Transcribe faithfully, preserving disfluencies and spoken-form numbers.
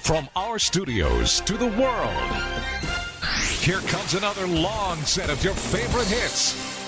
From our studios to the world, here comes another long set of your favorite hits